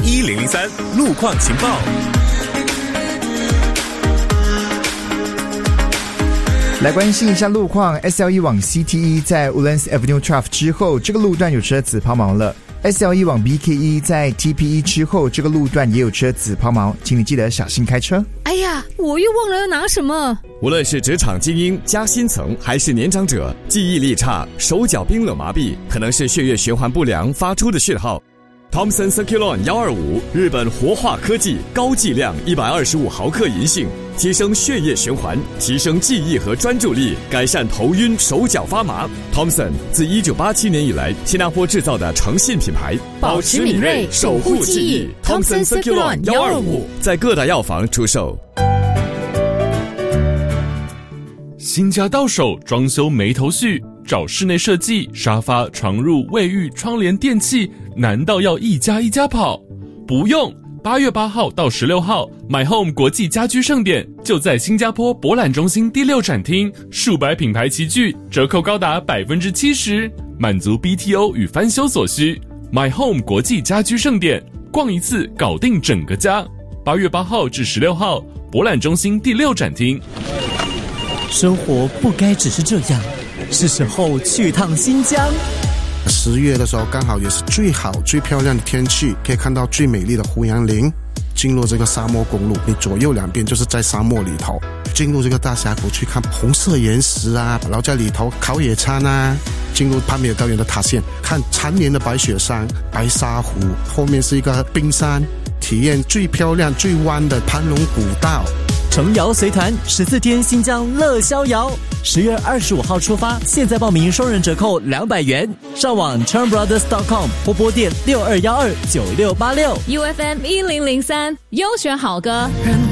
1003路况情报。 来关心一下路况 ，SL1 往 CT1 在 Woodlands Avenue Trough 之后，这个路段有车子抛锚了。SL1 往 BK1 在 TP1 之后，这个路段也有车子抛锚，请你记得小心开车。 哎呀，我又忘了要拿什么。 无论是职场精英、加薪层，还是年长者，记忆力差、手脚冰冷麻痹，可能是血液循环不良发出的讯号。Thomson Circulon 125，日本活化科技，高剂量125毫克银杏，提升血液循环，提升记忆和专注力，改善头晕、手脚发麻。Thomson 自1987年以来，新加坡制造的诚信品牌， 保持敏锐，守护记忆。Thomson Circulon 125 在各大药房出售。 新家到手，装修没头绪，找室内设计、沙发、床褥、卫浴、窗帘、电器，难道要一家一家跑？不用，8月8号到16号，My Home 国际家居盛典就在新加坡博览中心第6展厅，数百品牌齐聚，折扣高达70%，满足 BTO 与翻修所需。My Home 国际家居盛典，逛一次搞定整个家。8月8号至16号，博览中心第6展厅。 生活不该只是这样，是时候去趟新疆。 10月的时候刚好也是最好最漂亮的天气，可以看到最美丽的胡杨林。进入这个沙漠公路，你左右两边就是在沙漠里头，进入这个大峡谷去看红色岩石啊，然后在里头烤野餐啊，进入攀米尔高原的塔县，看缠绵的白雪山、白沙湖，后面是一个冰山，体验最漂亮最弯的盘龙古道。 程瑶随团14天新疆乐逍遥，10月25号出发，现在报名双人折扣200元，上网 charmbrothers.com 或拨电62129686。 UFM 1003优选好歌。